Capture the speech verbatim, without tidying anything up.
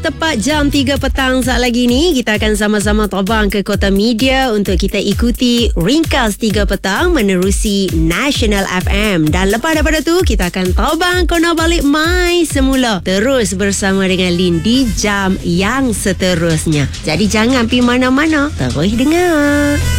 Tepat jam tiga petang saat lagi ni, kita akan sama-sama terbang ke Kota Media untuk kita ikuti Ringkas tiga petang menerusi National F M. Dan lepas daripada tu, kita akan terbang kena balik mai semula. Terus bersama dengan Lin di jam yang seterusnya. Jadi jangan pergi mana-mana, terus dengar.